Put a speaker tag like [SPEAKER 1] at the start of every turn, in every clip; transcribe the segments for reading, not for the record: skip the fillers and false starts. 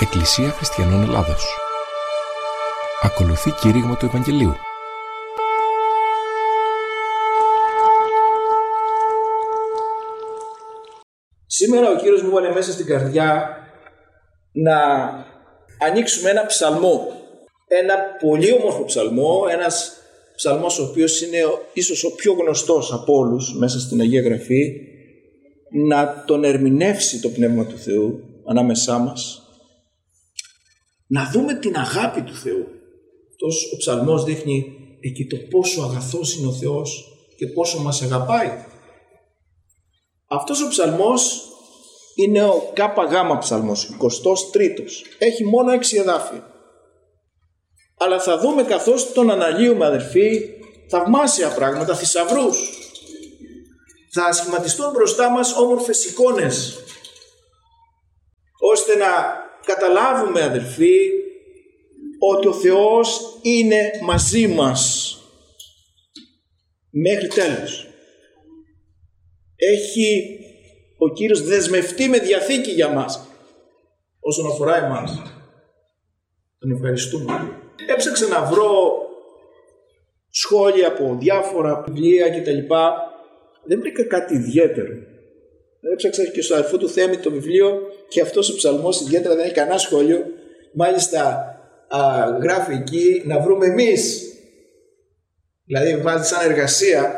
[SPEAKER 1] Εκκλησία Χριστιανών Ελλάδος. Ακολουθεί κήρυγμα του Ευαγγελίου.
[SPEAKER 2] Σήμερα ο Κύριος μου έβαλε μέσα στην καρδιά να ανοίξουμε ένα ψαλμό. Ένα πολύ όμορφο ψαλμό, ένας ψαλμός ο οποίος είναι ίσως ο πιο γνωστός από όλους μέσα στην Αγία Γραφή, να τον ερμηνεύσει το Πνεύμα του Θεού ανάμεσά μας, να δούμε την αγάπη του Θεού. Αυτός ο ψαλμός δείχνει εκεί το πόσο αγαθός είναι ο Θεός και πόσο μας αγαπάει. Αυτός ο ψαλμός είναι ο ΚΓ ψαλμός, 23ος. Έχει μόνο 6 εδάφια. Αλλά θα δούμε καθώς τον αναλύουμε, αδερφοί, θαυμάσια πράγματα, θησαυρούς. Θα σχηματιστούν μπροστά μας όμορφες εικόνες, ώστε να καταλάβουμε, αδερφοί, ότι ο Θεός είναι μαζί μας μέχρι τέλους. Έχει ο Κύριος δεσμευτεί με διαθήκη για μας όσον αφορά εμάς. Τον ευχαριστούμε. Έψαξα να βρω σχόλια από διάφορα βιβλία κτλ. Δεν βρήκα κάτι ιδιαίτερο. Έψαξα και στο αδερφό του Θέμη το βιβλίο και αυτός ο ψαλμός ιδιαίτερα δεν έχει κανένα σχόλιο. Μάλιστα γράφει εκεί να βρούμε εμείς. Δηλαδή βάζει σαν εργασία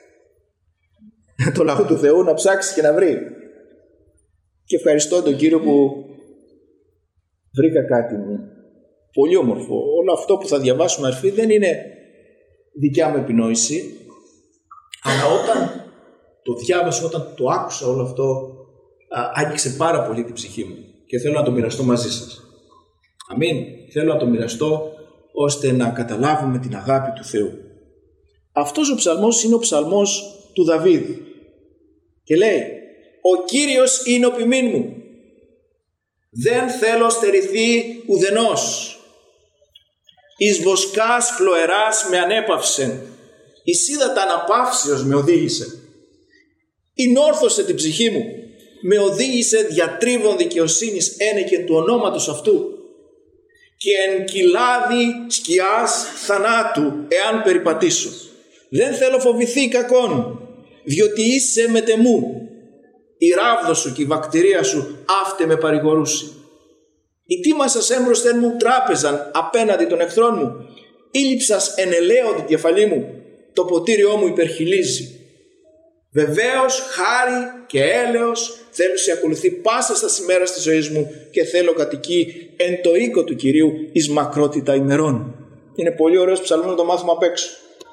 [SPEAKER 2] το λαό του Θεού να ψάξει και να βρει. Και ευχαριστώ τον Κύριο που βρήκα κάτι μου πολύ όμορφο. Όλο αυτό που θα διαβάσουμε, αδερφοί, δεν είναι δικιά μου επινόηση, αλλά όταν το διάβασα, όταν το άκουσα όλο αυτό, άγγιξε πάρα πολύ την ψυχή μου και θέλω να το μοιραστώ μαζί σας. Αμήν. Θέλω να το μοιραστώ ώστε να καταλάβουμε την αγάπη του Θεού. Αυτός ο ψαλμός είναι ο ψαλμός του Δαβίδ και λέει: «Ο Κύριος είναι ο ποιμήν μου, δεν θέλω στερηθεί ουδενός. Εις βοσκάς χλωεράς με ανέπαυσεν, εις ύδατα αναπαύσεως με οδήγησε. Ενόρθωσε την ψυχή μου, με οδήγησε διατρίβων δικαιοσύνης ένεκεν του ονόματος αυτού. Και εν κοιλάδι σκιάς θανάτου εάν περιπατήσω. Δεν θέλω φοβηθεί κακόν, διότι είσαι μετεμού. Η ράβδος σου και η βακτηρία σου αύτε με παρηγορούσε. Η τίμα σας έμπροσθεν μου τράπεζαν απέναντι των εχθρών μου. Ήλυψας ενελαίωτη τη κεφαλή μου, το ποτήριό μου υπερχιλίζει. Βεβαίως χάρη και έλεος θέλω σε ακολουθεί πάσα στα σημέρα της ζωής μου και θέλω κατοικεί εν το οίκο του Κυρίου εις μακρότητα ημερών». Είναι πολύ ωραίος ψαλμός να το μάθουμε απ' έξω.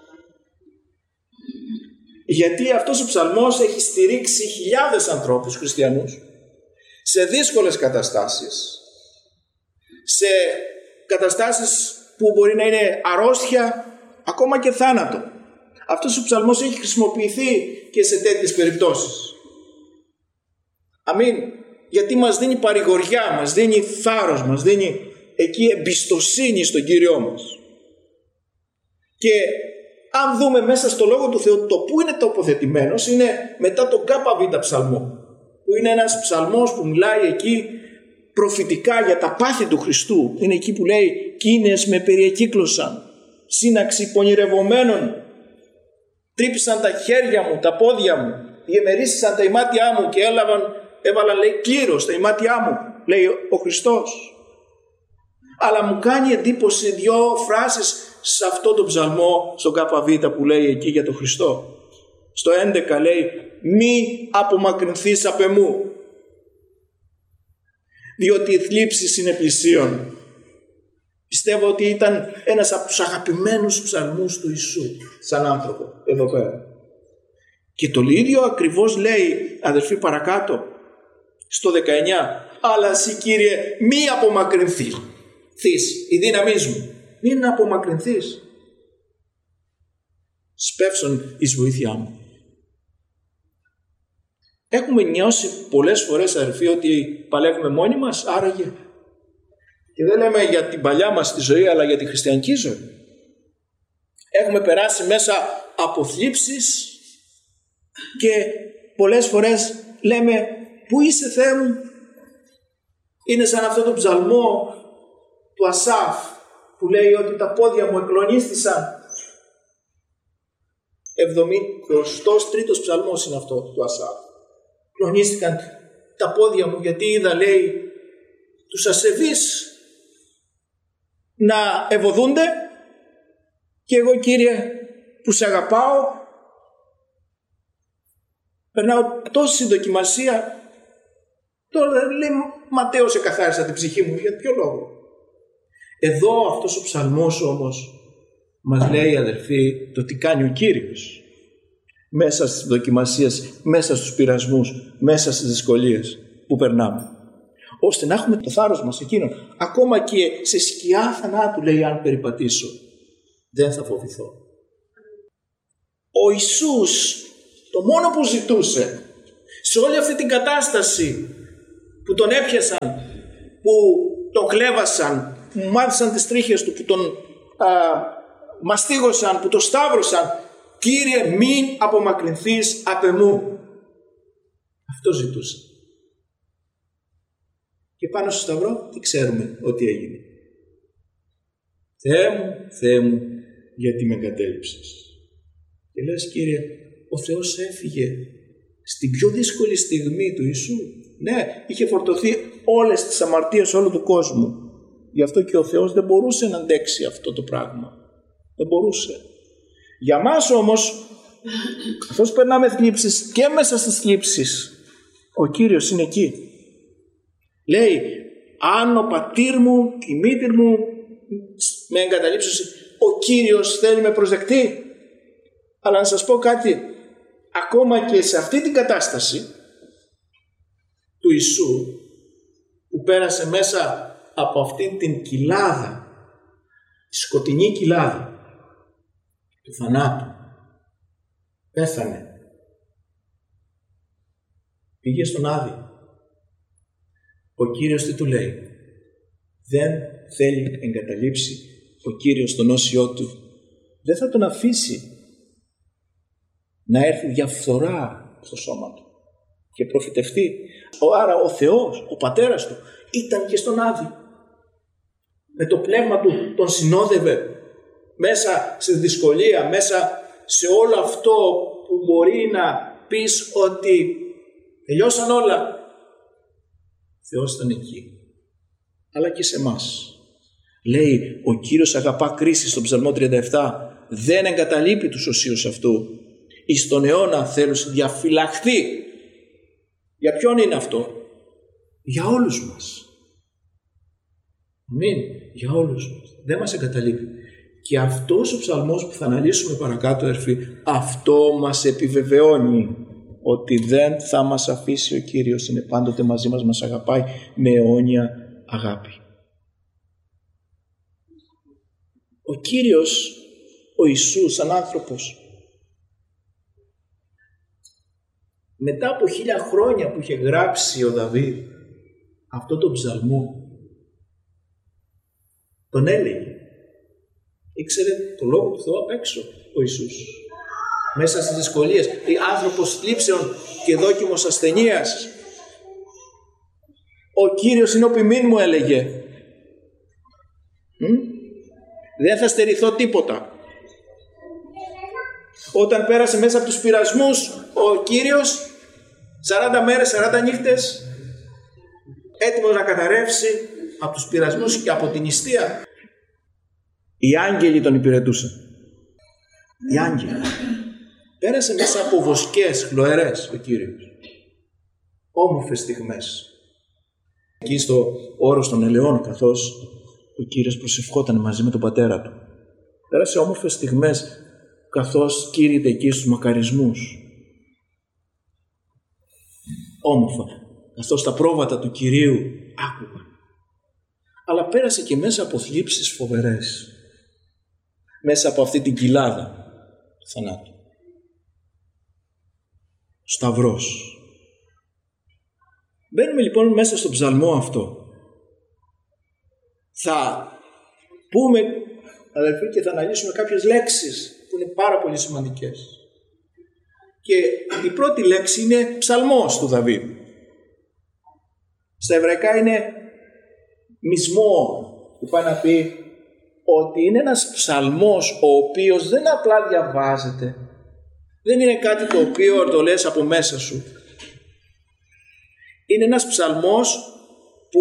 [SPEAKER 2] Γιατί αυτός ο ψαλμός έχει στηρίξει χιλιάδες ανθρώπους χριστιανούς σε δύσκολες καταστάσεις, σε καταστάσεις που μπορεί να είναι αρρώστια, ακόμα και θάνατο. Αυτός ο ψαλμός έχει χρησιμοποιηθεί και σε τέτοιες περιπτώσεις. Αμήν. Γιατί μας δίνει παρηγοριά, μας δίνει θάρρος, μας δίνει εκεί εμπιστοσύνη στον Κύριό μας. Και αν δούμε μέσα στο Λόγο του Θεού το που είναι τοποθετημένος, είναι μετά τον ΚΒ ψαλμό, που είναι ένας ψαλμός που μιλάει εκεί προφητικά για τα πάθη του Χριστού. Είναι εκεί που λέει: «Κίνες με περιεκύκλωσαν, σύναξη πονηρευομένων, τρύπησαν τα χέρια μου, τα πόδια μου, διεμερίσσαν τα ημάτια μου και έβαλαν, λέει, κλήρος στα ημάτια μου», λέει ο Χριστός. Αλλά μου κάνει εντύπωση 2 φράσεις σε αυτό το ψαλμό, στον ΚΒ που λέει εκεί για τον Χριστό. Στο 11 λέει: «Μη απομακρυνθείς απ' εμού, διότι η θλίψη είναι πλησίον». Πιστεύω ότι ήταν ένας από τους αγαπημένους ψαλμούς του Ιησού σαν άνθρωπο εδώ πέρα. Και το ίδιο ακριβώς λέει, αδερφοί, παρακάτω στο 19: «Αλλά εσύ, Κύριε, μη απομακρυνθείς, η δύναμή μου, μην απομακρυνθείς, σπεύσον εις βοήθειά μου». Έχουμε νιώσει πολλές φορές, αδερφοί, ότι παλεύουμε μόνοι μας, άραγε. Και δεν λέμε για την παλιά μας τη ζωή, αλλά για τη χριστιανική ζωή. Έχουμε περάσει μέσα από θλίψεις και πολλές φορές λέμε: «Πού είσαι, Θεέ μου?» Είναι σαν αυτό το ψαλμό του Ασάφ που λέει ότι τα πόδια μου εκλονίστησαν. 73ος ψαλμός είναι αυτό του Ασάφ. Κλονίστηκαν τα πόδια μου γιατί είδα, λέει, τους ασεβείς να ευωδούνται και εγώ, Κύριε, που σε αγαπάω, περνάω τόση δοκιμασία. Τώρα λέει Ματέος εκαθάρισα την ψυχή μου. Για ποιο λόγο? Εδώ αυτός ο ψαλμός όμως μας λέει, αδελφοί, το τι κάνει ο Κύριος μέσα στις δοκιμασίες, μέσα στους πειρασμούς, μέσα στις δυσκολίες που περνάμε, ώστε να έχουμε το θάρρος μας εκείνον. Ακόμα και σε σκιά θανάτου, λέει, αν περιπατήσω, δεν θα φοβηθώ. Ο Ιησούς το μόνο που ζητούσε σε όλη αυτή την κατάσταση που τον έπιασαν, που τον κλέβασαν, που μάθησαν τις τρίχες του, που τον μαστίγωσαν, που τον σταύρωσαν, Κύριε, μην απομακρυνθείς απ' εμού. Αυτό ζητούσε. Και πάνω στο σταυρό τι ξέρουμε ότι έγινε? Θεέ μου, γιατί με εγκατέλειψες? Και λες, Κύριε, ο Θεός έφυγε στην πιο δύσκολη στιγμή του Ιησού. Ναι, είχε φορτωθεί όλες τις αμαρτίες όλου του κόσμου. Γι' αυτό και ο Θεός δεν μπορούσε να αντέξει αυτό το πράγμα. Δεν μπορούσε. Για μας όμως, καθώς περνάμε θλίψεις, και μέσα στις θλίψεις ο Κύριος είναι εκεί. Λέει, αν ο πατήρ μου και η μήτηρ μου με εγκαταλείψουν, ο Κύριος θέλει με προσδεκτεί. Αλλά να σας πω κάτι, ακόμα και σε αυτή την κατάσταση του Ιησού, που πέρασε μέσα από αυτή την κοιλάδα, τη σκοτεινή κοιλάδα του θανάτου, πέθανε, πήγε στον Άδη. Ο Κύριος τι του λέει? Δεν θέλει να εγκαταλείψει ο Κύριος τον όσιό του. Δεν θα τον αφήσει να έρθει διαφθορά στο σώμα του και προφητευτεί. Άρα ο Θεός, ο Πατέρας του, ήταν και στον Άδη. Με το πνεύμα του τον συνόδευε μέσα στη δυσκολία, μέσα σε όλο αυτό που μπορεί να πεις ότι τελειώσαν όλα. Ο Θεός ήταν εκεί. Αλλά και σε εμάς. Λέει, ο Κύριος αγαπά κρίση στον Ψαλμό 37. Δεν εγκαταλείπει τους οσίους αυτού. Εις τον αιώνα θέλους διαφυλαχθεί. Για ποιον είναι αυτό? Για όλους μας. Αμήν. Για όλους μας. Δεν μας εγκαταλείπει. Και αυτός ο ψαλμός που θα αναλύσουμε παρακάτω, αδερφοί, αυτό μας επιβεβαιώνει ότι δεν θα μας αφήσει ο Κύριος. Είναι πάντοτε μαζί μας, μας αγαπάει με αιώνια αγάπη. Ο Κύριος, ο Ιησούς σαν άνθρωπος, μετά από 1000 χρόνια που είχε γράψει ο Δαβίδ αυτό το ψαλμό, τον έλεγε. Ήξερε το λόγο του Θεού απ' έξω ο Ιησούς. Μέσα στις δυσκολίες, άνθρωπος θλίψεων και δόκιμος ασθενείας. Ο Κύριος είναι ο ποιμήν μου, έλεγε. Δεν θα στερηθώ τίποτα. Όταν πέρασε μέσα από τους πειρασμούς ο Κύριος, 40 μέρες, 40 νύχτες, έτοιμος να καταρρεύσει από τους πειρασμούς και από την νηστεία, οι άγγελοι τον υπηρετούσαν. Οι άγγελοι. Πέρασε μέσα από βοσκές, χλωερές ο Κύριος. Όμορφες στιγμές. Εκεί στο όρος των ελαιών, καθώς ο Κύριος προσευχόταν μαζί με τον πατέρα του. Πέρασε όμορφες στιγμές καθώς κήρυτε εκεί στους μακαρισμούς. Όμορφα. Καθώς τα πρόβατα του Κυρίου άκουγαν. Αλλά πέρασε και μέσα από θλίψεις φοβερές. Μέσα από αυτή την κοιλάδα του θανάτου. Σταυρός. Μπαίνουμε λοιπόν μέσα στον ψαλμό αυτό. Θα πούμε, αδελφοί, και θα αναλύσουμε κάποιες λέξεις που είναι πάρα πολύ σημαντικές. Και η πρώτη λέξη είναι ψαλμός του Δαβίδ. Στα εβραϊκά είναι μισμό που πάει να πει ότι είναι ένας ψαλμός ο οποίος δεν απλά διαβάζεται, δεν είναι κάτι το οποίο το λες από μέσα σου. Είναι ένας ψαλμός που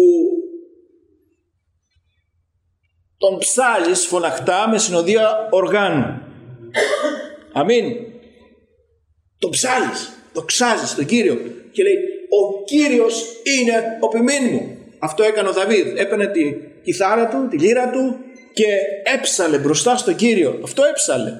[SPEAKER 2] τον ψάλεις φωναχτά με συνοδεία οργάνου. Αμήν. Τον ψάλεις, το ξάζεις τον Κύριο και λέει ο Κύριος είναι ο ποιμήν μου. Αυτό έκανε ο Δαβίδ. Έπαιρνε τη κιθάρα του, τη λύρα του και έψαλε μπροστά στον Κύριο. Αυτό έψαλε.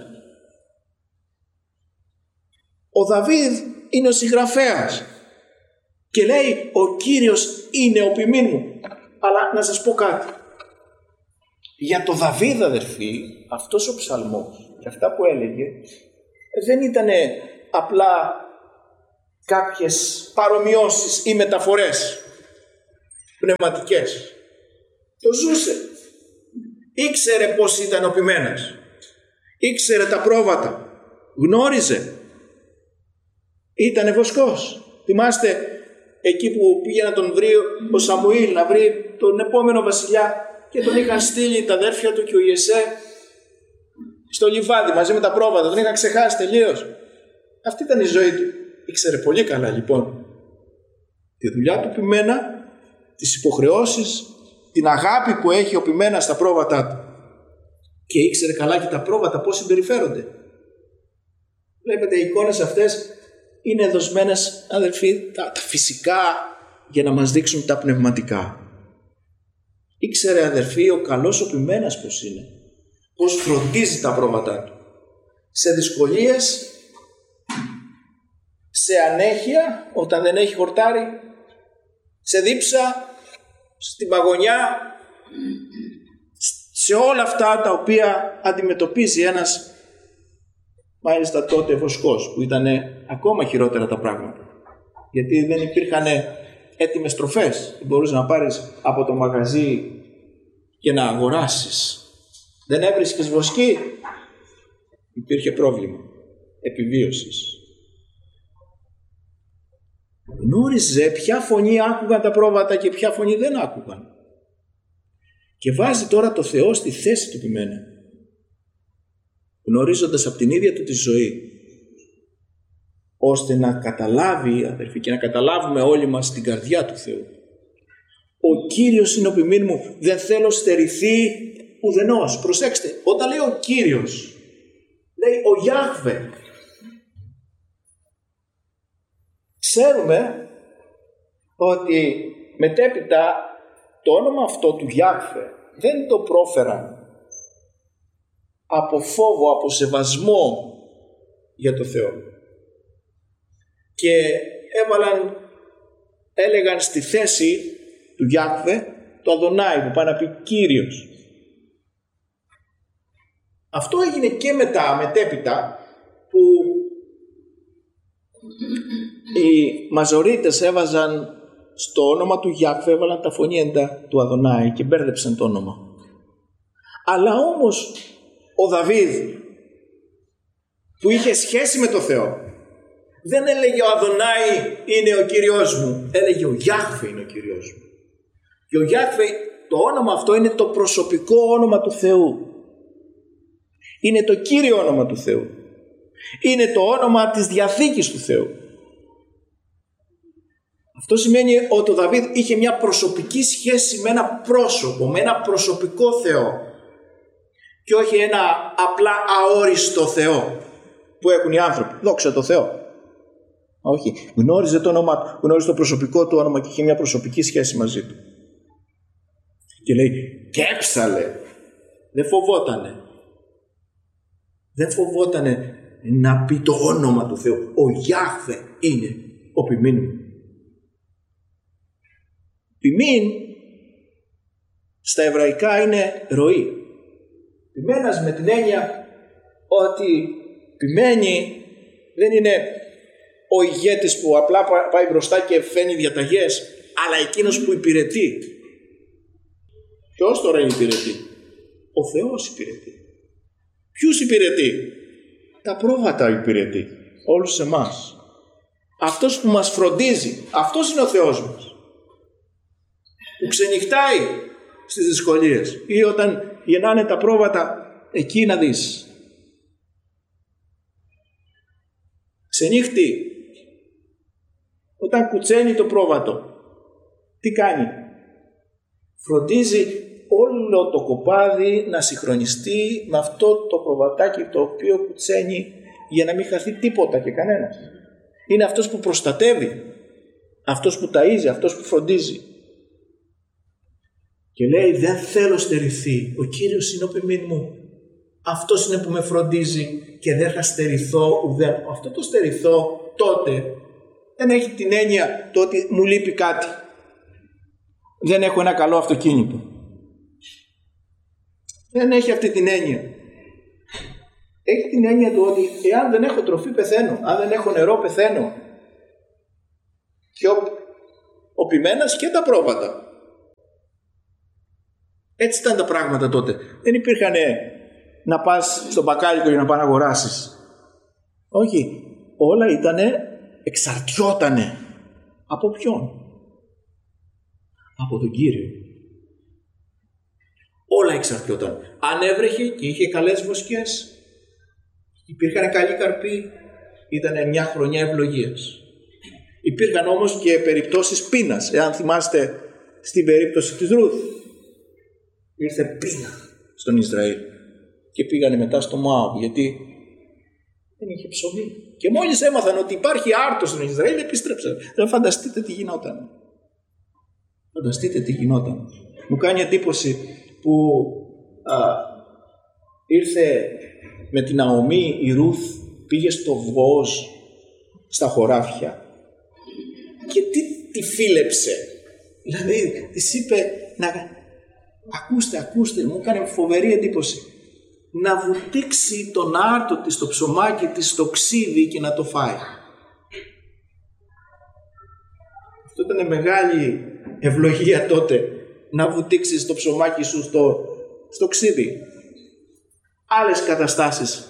[SPEAKER 2] Ο Δαβίδ είναι ο συγγραφέας και λέει ο Κύριος είναι ο ποιμήν μου. Αλλά να σας πω κάτι. Για το Δαβίδ, αδερφοί, αυτός ο ψαλμός και αυτά που έλεγε δεν ήταν απλά κάποιες παρομοιώσεις ή μεταφορές πνευματικές. Το ζούσε. Ήξερε πώς ήταν ο ποιμένας. Ήξερε τα πρόβατα. Γνώριζε. Ήτανε βοσκός. Θυμάστε εκεί που πήγε να τον βρει ο Σαμουήλ, να βρει τον επόμενο βασιλιά και τον είχαν στείλει τα αδέρφια του και ο Ιεσέ στο λιβάδι μαζί με τα πρόβατα. Τον είχαν ξεχάσει τελείως. Αυτή ήταν η ζωή του. Ήξερε πολύ καλά λοιπόν τη δουλειά του ποιμένα, τις υποχρεώσεις, την αγάπη που έχει ο ποιμένας στα πρόβατά του. Και ήξερε καλά και τα πρόβατα πώς συμπεριφέρονται. Βλέπετε, οι εικόνες αυτές είναι δοσμένες, αδελφοί, τα φυσικά για να μας δείξουν τα πνευματικά. Ήξερε, αδελφοί, ο καλός ο ποιμένας πώς είναι. Πώς φροντίζει τα πρόβατά του. Σε δυσκολίες, σε ανέχεια όταν δεν έχει χορτάρι, σε δίψα, στην παγωνιά, σε όλα αυτά τα οποία αντιμετωπίζει ένας, μάλιστα τότε βοσκός, που ήταν ακόμα χειρότερα τα πράγματα. Γιατί δεν υπήρχαν έτοιμες τροφές. Δεν μπορούσες να πάρεις από το μαγαζί και να αγοράσεις. Δεν έβρισκες βοσκή. Υπήρχε πρόβλημα επιβίωσης. Γνώριζε ποια φωνή άκουγαν τα πρόβατα και ποια φωνή δεν άκουγαν. Και βάζει τώρα το Θεό στη θέση του ποιμένα, γνωρίζοντας από την ίδια του τη ζωή, ώστε να καταλάβει, αδερφοί, και να καταλάβουμε όλοι μας την καρδιά του Θεού. Ο Κύριος είναι ο ποιμήν μου, δεν θέλω στερηθεί ουδενός. Προσέξτε, όταν λέει ο Κύριος, λέει ο Ιάχβε. Ξέρουμε ότι μετέπειτα το όνομα αυτό του Ιάχβε δεν το πρόφεραν από φόβο, από σεβασμό για το Θεό. Και έλεγαν στη θέση του Ιάχβε το Αδονάι, που πάει να πει Κύριος. Αυτό έγινε και μετέπειτα, που οι Μαζορίτες έβαζαν στο όνομα του Ιάχβε, έβαλαν τα φωνήεντα του Αδονάι και μπέρδεψαν το όνομα. Αλλά όμως ο Δαβίδ, που είχε σχέση με το Θεό, δεν έλεγε ο Αδονάι είναι ο Κύριος μου, έλεγε ο Ιάχβε είναι ο Κύριος μου. Και ο Ιάχβε, το όνομα αυτό είναι το προσωπικό όνομα του Θεού. Είναι το κύριο όνομα του Θεού. Είναι το όνομα της Διαθήκης του Θεού. Αυτό σημαίνει ότι ο Δαβίδ είχε μια προσωπική σχέση με ένα πρόσωπο, με ένα προσωπικό Θεό, και όχι ένα απλά αόριστο Θεό που έχουν οι άνθρωποι. Δόξα τω Θεώ. Όχι. Γνώριζε το όνομα του, γνώριζε το προσωπικό του όνομα και είχε μια προσωπική σχέση μαζί του. Και λέει, και έψαλε. Δεν φοβότανε. Δεν φοβότανε να πει το όνομα του Θεού. Ο Ιάχβε είναι ο ποιμήν μου. Ποιμήν στα εβραϊκά είναι ροή. Ποιμένας με την έννοια ότι ποιμένει δεν είναι ο ηγέτης που απλά πάει μπροστά και φαίνει διαταγές, αλλά εκείνος που υπηρετεί. Ποιος τώρα υπηρετεί? Ο Θεός υπηρετεί. Ποιους υπηρετεί? Τα πρόβατα υπηρετεί. Όλους εμάς. Αυτός που μας φροντίζει. Αυτός είναι ο Θεός μας. Που ξενυχτάει στις δυσκολίες ή όταν γεννάνε τα πρόβατα, εκεί να δεις. Ξενύχτη, όταν κουτσένει το πρόβατο, τι κάνει? Φροντίζει όλο το κοπάδι να συγχρονιστεί με αυτό το προβατάκι το οποίο κουτσένει, για να μην χαθεί τίποτα και κανένας. Είναι αυτός που προστατεύει, αυτός που ταΐζει, αυτός που φροντίζει. Και λέει, δεν θέλω στερηθεί, ο Κύριος είναι ο ποιμήν μου, αυτός είναι που με φροντίζει και δεν θα στερηθώ ουδέν. Αυτό το στερηθώ τότε δεν έχει την έννοια το ότι μου λείπει κάτι, δεν έχω ένα καλό αυτοκίνητο, δεν έχει αυτή την έννοια. Έχει την έννοια του ότι εάν δεν έχω τροφή πεθαίνω, αν δεν έχω νερό πεθαίνω. Και ο ποιμένας και τα πρόβατα. Έτσι ήταν τα πράγματα τότε. Δεν υπήρχαν να πας στον μπακάλικο για να πας να αγοράσεις. Όχι, όλα εξαρτιότανε. Από ποιον? Από τον Κύριο. Όλα εξαρτιόταν. Αν έβρεχε και είχε καλές βοσκές, υπήρχαν καλοί καρποί, ήταν μια χρονιά ευλογίας. Υπήρχαν όμως και περιπτώσεις πείνας. Εάν θυμάστε στην περίπτωση της Ρούθ, ήρθε πείνα στον Ισραήλ και πήγανε μετά στο Μωάβ, γιατί δεν είχε ψωμί. Και μόλις έμαθαν ότι υπάρχει άρτος στον Ισραήλ, επιστρέψαν. Φανταστείτε τι γινόταν. Φανταστείτε τι γινόταν. Μου κάνει εντύπωση που ήρθε με την Ναομή η Ρούθ, πήγε στο Βόζ, στα χωράφια, και τι τη φίλεψε. Δηλαδή της είπε ακούστε, μου έκανε φοβερή εντύπωση, να βουτήξει τον άρτο της, το ψωμάκι της, στο ξύδι και να το φάει. Αυτό ήταν μεγάλη ευλογία τότε, να βουτήξεις το ψωμάκι σου στο ξύδι. Άλλες καταστάσεις,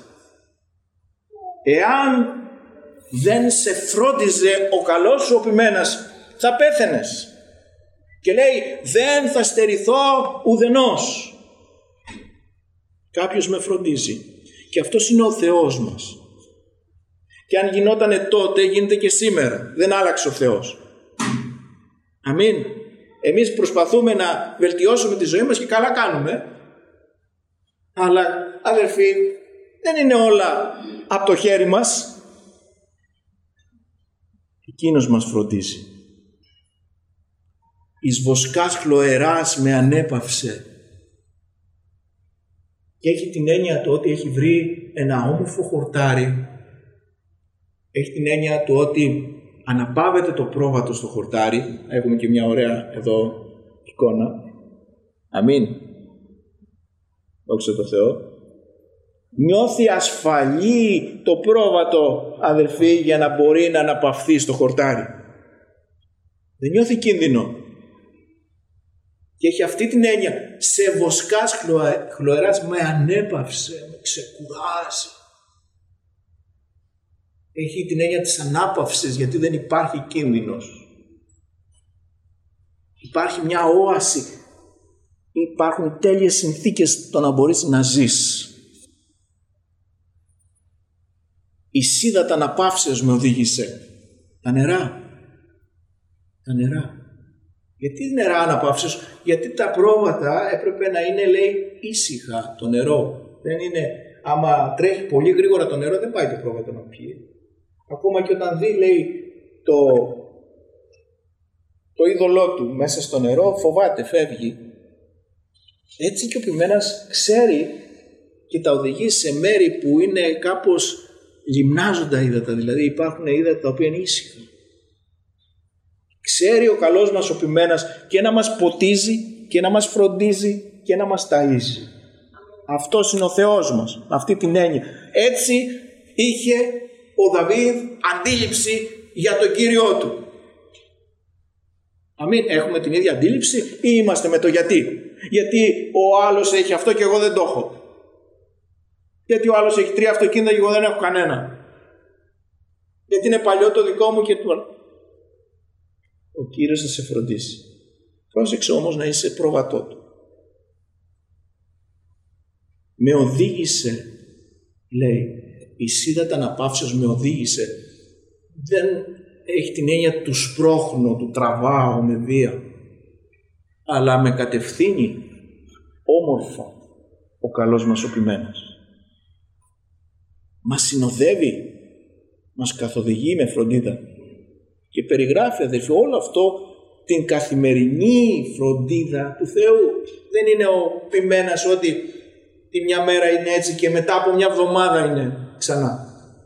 [SPEAKER 2] εάν δεν σε φρόντιζε ο καλός σου ο ποιμένας, θα πέθαινες. Και λέει, δεν θα στερηθώ ουδενός. Κάποιος με φροντίζει. Και αυτός είναι ο Θεός μας. Και αν γινότανε τότε, γίνεται και σήμερα. Δεν άλλαξε ο Θεός. Αμήν. Εμείς προσπαθούμε να βελτιώσουμε τη ζωή μας και καλά κάνουμε. Αλλά αδελφοί, δεν είναι όλα από το χέρι μας. Εκείνος μας φροντίζει. Εις βοσκάς χλωεράς με ανέπαυσε. Και έχει την έννοια του ότι έχει βρει ένα όμορφο χορτάρι. Έχει την έννοια του ότι αναπαύεται το πρόβατο στο χορτάρι. Έχουμε και μια ωραία εδώ εικόνα. Αμήν. Δόξα τω Θεώ. Νιώθει ασφαλή το πρόβατο, αδελφοί, για να μπορεί να αναπαυθεί στο χορτάρι. Δεν νιώθει κίνδυνο. Και έχει αυτή την έννοια, σε βοσκάς χλωεράς με ανέπαυσε, με ξεκουράζει. Έχει την έννοια της ανάπαυσης, γιατί δεν υπάρχει κίνδυνος. Υπάρχει μια όαση. Υπάρχουν τέλειες συνθήκες το να μπορείς να ζεις. Η σίδατα αναπαύσεως με οδήγησε. Τα νερά. Γιατί νερά αναπαύσεως? Γιατί τα πρόβατα έπρεπε να είναι, λέει, ήσυχα το νερό. Δεν είναι, άμα τρέχει πολύ γρήγορα το νερό, δεν πάει το πρόβατο να πιει. Ακόμα και όταν δει, λέει, το είδωλό του μέσα στο νερό, φοβάται, φεύγει. Έτσι και ο ποιμένας ξέρει και τα οδηγεί σε μέρη που είναι κάπως λιμνάζοντα ύδατα, δηλαδή υπάρχουν ύδατα τα οποία είναι ήσυχα. Ξέρει ο καλός μας ο ποιμένας και να μας ποτίζει και να μας φροντίζει και να μας ταΐζει. Αυτός είναι ο Θεός μας, αυτή την έννοια. Έτσι είχε ο Δαβίδ αντίληψη για τον Κύριό του. Αμήν. Έχουμε την ίδια αντίληψη ή είμαστε με το γιατί? Γιατί ο άλλος έχει αυτό και εγώ δεν το έχω? Γιατί ο άλλος έχει 3 αυτοκίνητα και εγώ δεν έχω κανένα? Γιατί είναι παλιό το δικό μου και του? Ο Κύριος θα σε φροντίσει. Πρόσεξε όμως να είσαι πρόβατό του. με οδήγησε, λέει, η σίδατα αναπαύσεως με οδήγησε, δεν έχει την έννοια του σπρώχνω, του τραβάω με βία, αλλά με κατευθύνει όμορφα ο καλός μας ο ποιμένας. Μας συνοδεύει, μας καθοδηγεί με φροντίδα και περιγράφει, αδελφοί, όλο αυτό την καθημερινή φροντίδα του Θεού. Δεν είναι ο ποιμένας ότι τη μια μέρα είναι έτσι και μετά από μια εβδομάδα είναι ξανά.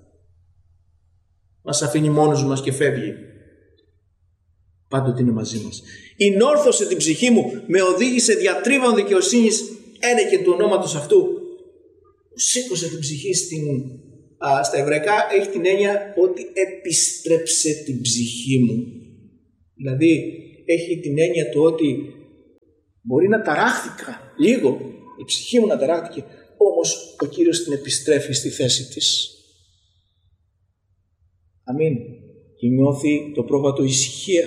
[SPEAKER 2] Μας αφήνει μόνος μας και φεύγει. Πάντοτε είναι μαζί μας. «Ηνόρθωσε την ψυχή μου, με οδήγησε διατρίβαν δικαιοσύνης, ένεκε του ονόματος αυτού». Σήκωσε την ψυχή στα εβραϊκά, έχει την έννοια ότι επιστρέψε την ψυχή μου. Δηλαδή έχει την έννοια του ότι μπορεί να ταράχθηκα λίγο, η ψυχή μου να ταράχθηκε, όμως ο Κύριος την επιστρέφει στη θέση της. Αμήν. Και νιώθει το πρόβατο ησυχία.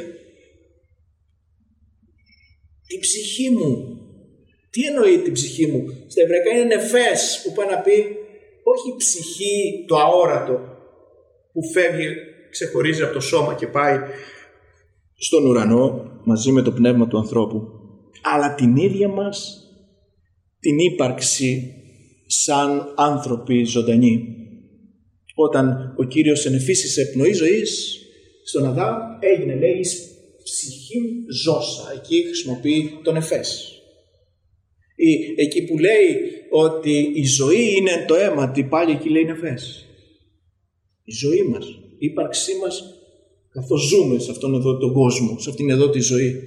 [SPEAKER 2] Την ψυχή μου. Τι εννοεί την ψυχή μου? Στα εβραϊκά είναι νεφές, που πάει να πει όχι η ψυχή, το αόρατο που φεύγει, ξεχωρίζει από το σώμα και πάει στον ουρανό μαζί με το πνεύμα του ανθρώπου, αλλά την ίδια μας την ύπαρξη σαν άνθρωποι ζωντανοί. Όταν ο Κύριος ενεφύσισε πνοή ζωής στον Αδάμ, έγινε, λέει, ψυχή ζώσα. Εκεί χρησιμοποιεί τον Εφές. Εκεί που λέει ότι η ζωή είναι το αίμα, τι πάλι εκεί λέει Εφές. Η ζωή μας, η ύπαρξή μας, καθώς ζούμε σε αυτόν εδώ τον κόσμο, σε αυτήν εδώ τη ζωή.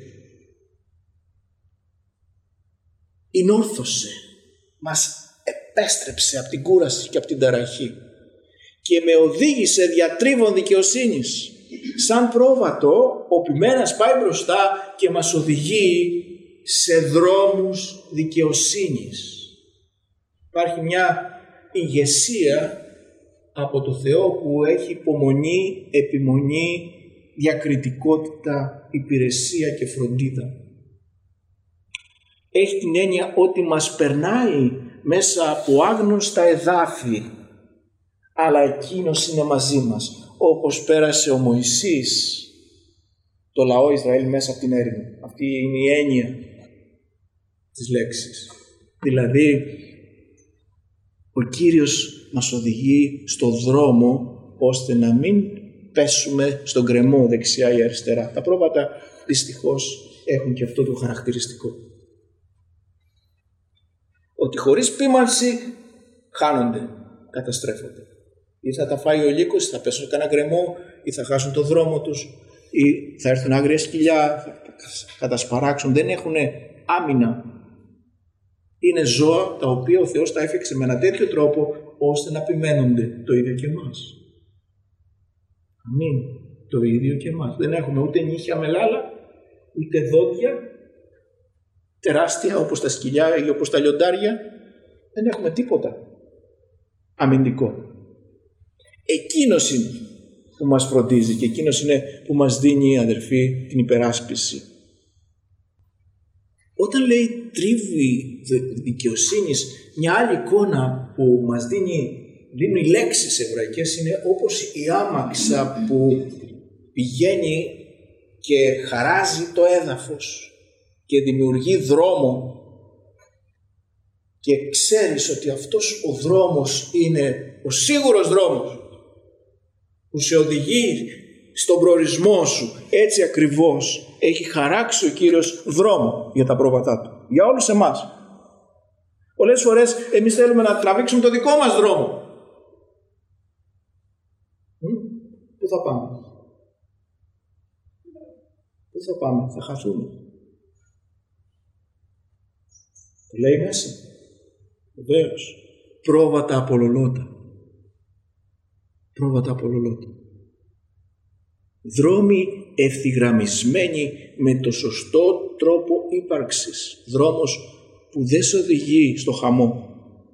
[SPEAKER 2] Ηνόρθωσε, μας επέστρεψε από την κούραση και από την ταραχή και με οδήγησε διατρίβων δικαιοσύνης. Σαν πρόβατο, ο ποιμένας πάει μπροστά και μας οδηγεί σε δρόμους δικαιοσύνης. Υπάρχει μια ηγεσία από το Θεό που έχει υπομονή, επιμονή, διακριτικότητα, υπηρεσία και φροντίδα. Έχει την έννοια ότι μας περνάει μέσα από άγνωστα εδάφη, αλλά εκείνος είναι μαζί μας, όπως πέρασε ο Μωυσής το λαό Ισραήλ μέσα από την έρημο. Αυτή είναι η έννοια της λέξης. Δηλαδή, ο Κύριος μας οδηγεί στο δρόμο ώστε να μην πέσουμε στον γκρεμό δεξιά ή αριστερά. Τα πρόβατα δυστυχώς έχουν και αυτό το χαρακτηριστικό. Ότι χωρίς ποίμανση χάνονται, καταστρέφονται. Ή θα τα φάει ο λύκος, θα πέσουν σε κανένα γκρεμό, ή θα χάσουν το δρόμο τους, ή θα έρθουν άγρια σκυλιά, θα κατασπαράξουν. Δεν έχουν άμυνα. Είναι ζώα τα οποία ο Θεός τα έφτιαξε με ένα τέτοιο τρόπο ώστε να επιμένονται, το ίδιο και εμάς. Αμήν. Το ίδιο και εμάς. Δεν έχουμε ούτε νύχια με λάλα, ούτε δόντια τεράστια όπως τα σκυλιά ή όπως τα λιοντάρια. Δεν έχουμε τίποτα αμυντικό. Εκείνος είναι που μας φροντίζει και εκείνος είναι που μας δίνει, αδερφοί, την υπεράσπιση. Όταν λέει τρίβη δικαιοσύνης, μια άλλη εικόνα που μας δίνουν οι λέξεις εβραϊκές είναι όπως η άμαξα που πηγαίνει και χαράζει το έδαφος και δημιουργεί δρόμο και ξέρεις ότι αυτός ο δρόμος είναι ο σίγουρος δρόμος που σε οδηγεί στον προορισμό σου. Έτσι ακριβώς έχει χαράξει ο Κύριος δρόμο για τα πρόβατά του, για όλους εμάς. Πολλές φορές εμείς θέλουμε να τραβήξουμε το δικό μας δρόμο. Πού θα πάμε? Πού θα πάμε? Θα χαθούμε. Το λέει μέσα. Βεβαίως. Πρόβατα απολολότα. Πρόβατα απολολότα. Δρόμοι ευθυγραμμισμένοι με το σωστό τρόπο ύπαρξης. Δρόμος που δεν σε οδηγεί στο χαμό.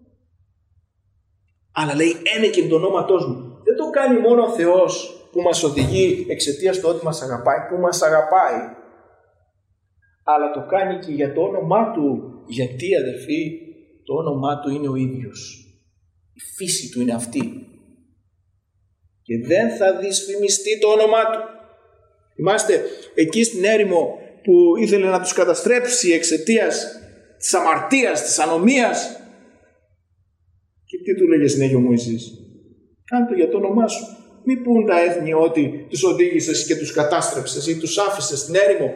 [SPEAKER 2] Αλλά λέει ένεκεν το ονόματός μου. Δεν το κάνει μόνο ο Θεός που μας οδηγεί εξαιτίας του ότι μας αγαπάει, που μας αγαπάει. Αλλά το κάνει και για το όνομά του. Γιατί, αδερφοί, το όνομά του είναι ο ίδιος. Η φύση του είναι αυτή. Και δεν θα δυσφημιστεί το όνομά του. Θυμάστε εκεί στην έρημο που ήθελε να τους καταστρέψει εξαιτίας της αμαρτίας, της ανομίας. Και τι του λέγε συνέχεια ο Μωυσής? Κάνε το για το όνομά σου. Μη πούν τα έθνη ότι τους οδήγησες και τους κατάστρεψες ή τους άφησες στην έρημο.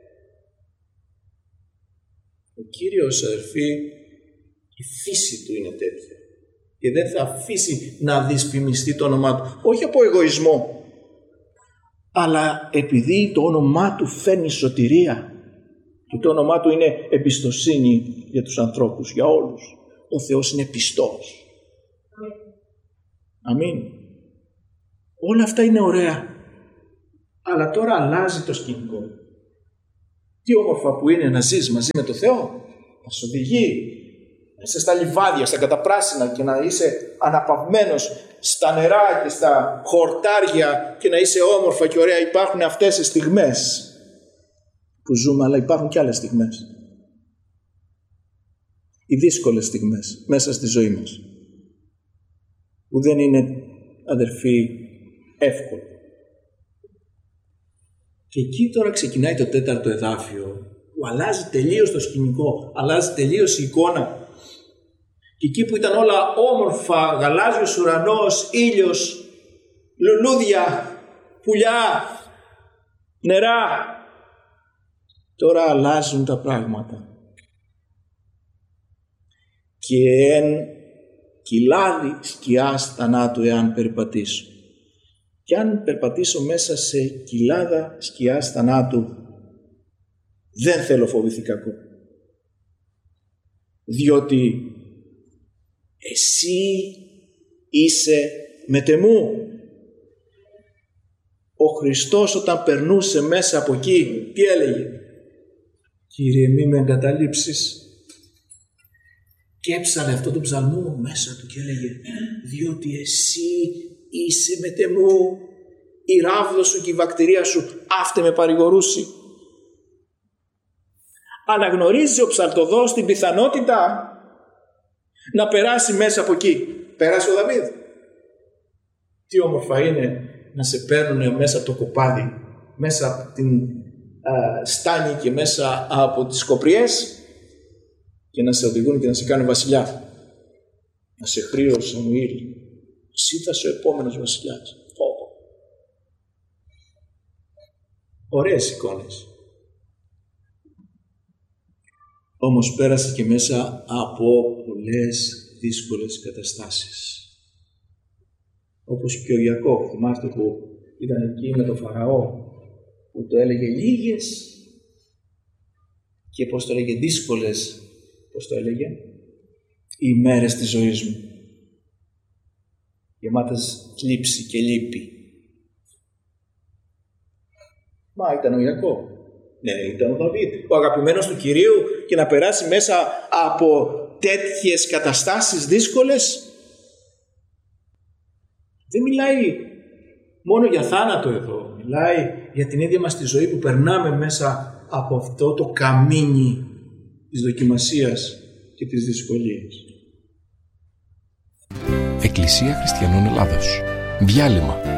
[SPEAKER 2] Ο Κύριος, αδερφοί, η φύση του είναι τέτοια. Και δεν θα αφήσει να δυσφημιστεί το όνομά του. Όχι από εγωισμό, αλλά επειδή το όνομά του φέρνει σωτηρία. Και το όνομά του είναι εμπιστοσύνη για τους ανθρώπους, για όλους. Ο Θεός είναι πιστός. Αμήν. Όλα αυτά είναι ωραία. Αλλά τώρα αλλάζει το σκηνικό. Τι όμορφα που είναι να ζεις μαζί με το Θεό. Να σου οδηγεί. Να είσαι στα λιβάδια, στα καταπράσινα και να είσαι αναπαυμένος στα νερά και στα χορτάρια και να είσαι όμορφα και ωραία. Υπάρχουν αυτές οι στιγμές που ζούμε, αλλά υπάρχουν και άλλες στιγμές. Οι δύσκολες στιγμές μέσα στη ζωή μας, που δεν είναι, αδερφοί, εύκολο. Και εκεί τώρα ξεκινάει το 4ο εδάφιο, που αλλάζει τελείως το σκηνικό, αλλάζει τελείως η εικόνα. Και εκεί που ήταν όλα όμορφα, γαλάζιος ουρανός, ήλιος, λουλούδια, πουλιά, νερά, τώρα αλλάζουν τα πράγματα. Και εν κοιλάδι σκιάς θανάτου εάν περπατήσω. Και αν περπατήσω μέσα σε κοιλάδα σκιάς θανάτου, δεν θέλω φοβηθεί κακό. Διότι εσύ είσαι μετεμού. Ο Χριστός όταν περνούσε μέσα από εκεί, τι έλεγε? Κύριε, μη με εγκαταλείψεις. Και έψαλε αυτό το ψαλμό μέσα του και έλεγε, διότι εσύ είσαι μετεμού, η ράβδος σου και η βακτηρία σου αύτε με παρηγορούσι. Αναγνωρίζει ο ψαλτοδός την πιθανότητα να περάσει μέσα από εκεί. Πέρασε ο Δαβίδ. Τι όμορφα είναι να σε παίρνουν μέσα από το κοπάδι, μέσα από την στάνη και μέσα από τις κοπριές και να σε οδηγούν και να σε κάνουν βασιλιά. Να σε χρεί ο Σαμουήλ. Εσύ θα είσαι ο επόμενος βασιλιάς. Ωραίες εικόνες. Όμως πέρασε και μέσα από πολλές δύσκολες καταστάσεις. Όπως και ο Ιακώβ, θυμάστε που ήταν εκεί με τον Φαραώ, που το έλεγε λίγες και πώς το έλεγε δύσκολες, πώς το έλεγε, οι μέρες της ζωής μου. Γεμάτες θλίψη και λύπη. Μα ήταν ο Ιακώβ. Ναι, ήταν ο Δαβίδ, ο αγαπημένος του Κυρίου, και να περάσει μέσα από τέτοιες καταστάσεις δύσκολες. Δεν μιλάει μόνο για θάνατο εδώ, μιλάει για την ίδια μας τη ζωή που περνάμε μέσα από αυτό το καμίνι της δοκιμασίας και της δυσκολίας.
[SPEAKER 1] Εκκλησία Χριστιανών Ελλάδος. Διάλειμμα.